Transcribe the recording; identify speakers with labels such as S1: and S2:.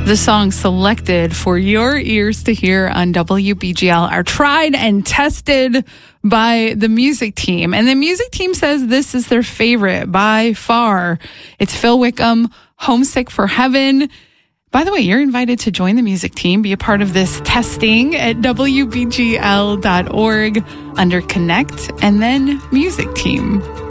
S1: The song selected for your ears to hear on WBGL are tried and tested by the music team. And the music team says this is their favorite by far. It's Phil Wickham, Homesick for Heaven. By the way, you're invited to join the music team, be a part of this testing at WBGL.org under Connect and then Music Team.